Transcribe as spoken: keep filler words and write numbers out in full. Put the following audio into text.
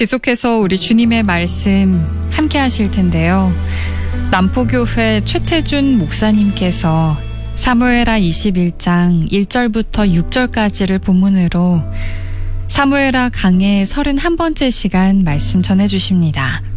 계속해서 우리 주님의 말씀 함께 하실 텐데요. 남포교회 최태준 목사님께서 사무엘하 이십일 장 일 절부터 육 절까지를 본문으로 사무엘하 강해 서른한 번째 시간 말씀 전해주십니다.